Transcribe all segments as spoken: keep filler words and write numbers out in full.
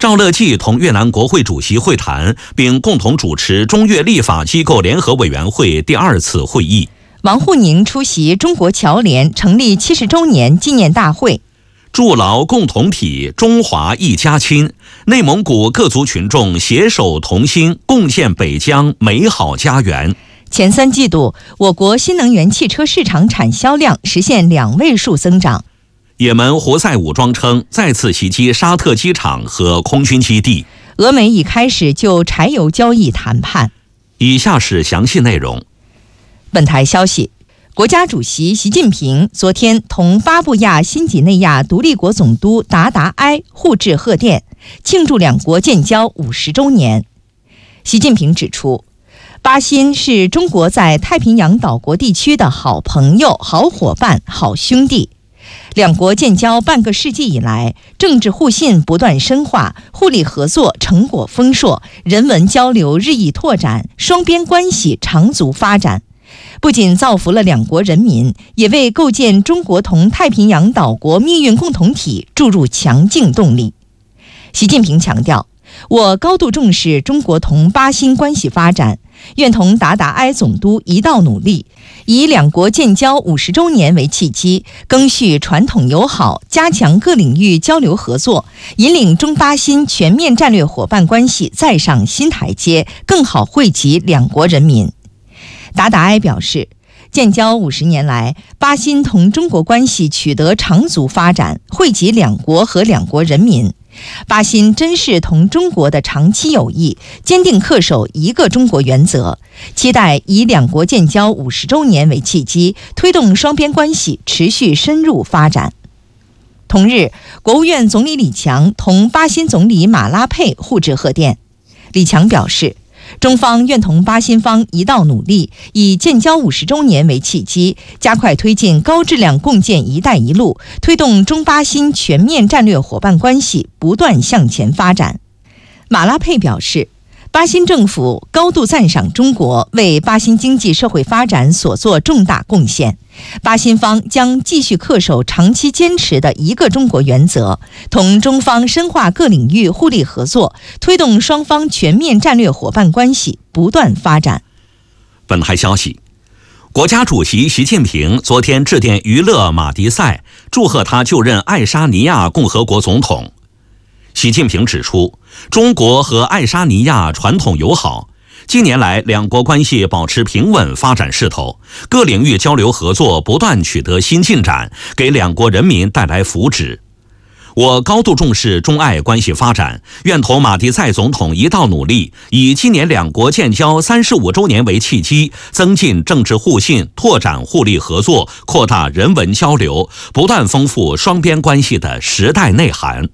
赵乐际同越南国会主席会谈，并共同主持中越立法机构联合委员会第二次会议。 王沪宁出席中国侨联成立七十周年纪念大会。 筑牢共同体，中华一家亲。内蒙古各族群众携手同心，贡献北疆美好家园。 前三季度，我国新能源汽车市场产销量实现两位数增长。 也门胡塞武装称再次袭击沙特机场和空军基地。 俄美已开始就柴油交易谈判。 以下是详细内容。 本台消息，国家主席习近平昨天同巴布亚新几内亚独立国总督达达埃互致贺电，庆祝两国建交五十周年。习近平指出，巴新是中国在太平洋岛国地区的好朋友、好伙伴、好兄弟。两国建交半个世纪以来，政治互信不断深化，互利合作成果丰硕，人文交流日益拓展，双边关系长足发展。不仅造福了两国人民，也为构建中国同太平洋岛国命运共同体注入强劲动力。习近平强调，我高度重视中国同巴新关系发展，愿同达达埃总督一道努力，以两国建交五十周年为契机，赓续传统友好，加强各领域交流合作，引领中巴新全面战略伙伴关系再上新台阶，更好惠及两国人民。达达埃表示，建交五十年来，巴新同中国关系取得长足发展，惠及两国和两国人民。巴新珍视同中国的长期友谊，坚定恪守一个中国原则，期待以两国建交五十周年为契机，推动双边关系持续深入发展。同日，国务院总理李强同巴新总理马拉佩互致贺电。李强表示，中方愿同巴新方一道努力，以建交五十周年为契机，加快推进高质量共建“一带一路”，推动中巴新全面战略伙伴关系不断向前发展。马拉佩表示，巴新政府高度赞赏中国为巴新经济社会发展所做重大贡献，巴新方将继续恪守长期坚持的一个中国原则，同中方深化各领域互利合作，推动双方全面战略伙伴关系不断发展。 本台消息，国家主席习近平昨天致电于勒马迪赛，祝贺他就任爱沙尼亚共和国总统。习近平指出，中国和爱沙尼亚传统友好，近年来两国关系保持平稳发展势头，各领域交流合作不断取得新进展，给两国人民带来福祉。我高度重视中爱关系发展，愿同马蒂塞总统一道努力，以今年两国建交三十五周年为契机，增进政治互信，拓展互利合作，扩大人文交流，不断丰富双边关系的时代内涵。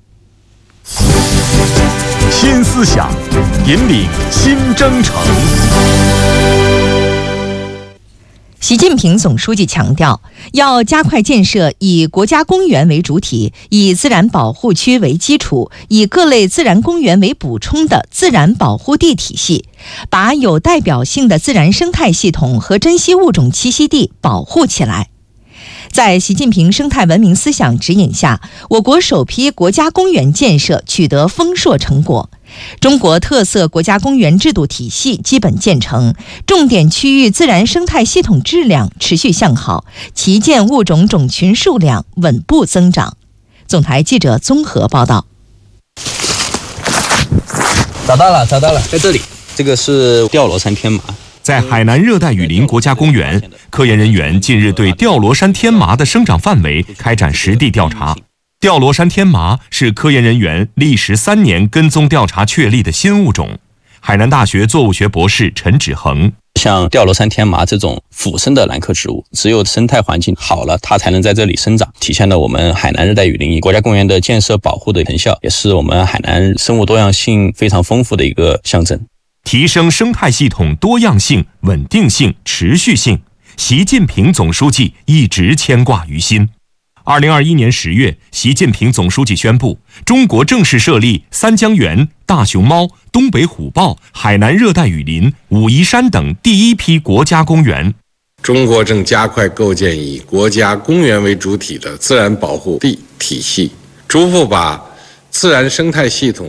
新思想，引领新征程。 习近平总书记强调，要加快建设以国家公园为主体、以自然保护区为基础、以各类自然公园为补充的自然保护地体系，把有代表性的自然生态系统和珍稀物种栖息地保护起来。在习近平生态文明思想指引下，我国首批国家公园建设取得丰硕成果，中国特色国家公园制度体系基本建成，重点区域自然生态系统质量持续向好，旗舰物种种群数量稳步增长。总台记者综合报道。 找到了，找到了，在这里，这个是吊罗山天麻。 在海南热带雨林国家公园，科研人员近日对吊罗山天麻的生长范围开展实地调查。吊罗山天麻是科研人员历时三年跟踪调查确立的新物种。海南大学作物学博士陈芷恒， 像吊罗山天麻这种腐生的兰科植物，只有生态环境好了，它才能在这里生长，体现了我们海南热带雨林国家公园的建设保护的成效，也是我们海南生物多样性非常丰富的一个象征。 提升生态系统多样性、稳定性、持续性，习近平总书记一直牵挂于心。二零二一年十月，习近平总书记宣布，中国正式设立三江源、大熊猫、东北虎豹、海南热带雨林、武夷山等第一批国家公园。 中国正加快构建以国家公园为主体的自然保护地体系，逐步把自然生态系统